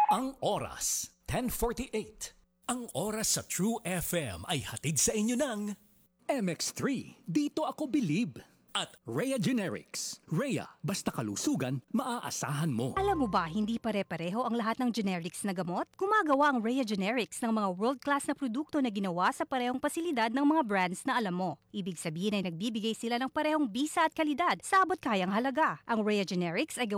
Ang oras, 10:48. Ang oras sa True FM ay hatid sa inyo ng MX3, dito ako believe. At Rhea Generics. Rhea, basta kalusugan, maaasahan mo. Alam mo ba, hindi pare-pareho ang lahat ng generics na gamot? Gumagawa ang Rhea Generics ng mga world-class na produkto na ginawa sa parehong pasilidad ng mga brands na alam mo. Ibig sabihin ay nagbibigay sila ng parehong bisa at kalidad sa abot kayang halaga. Ang Rhea Generics ay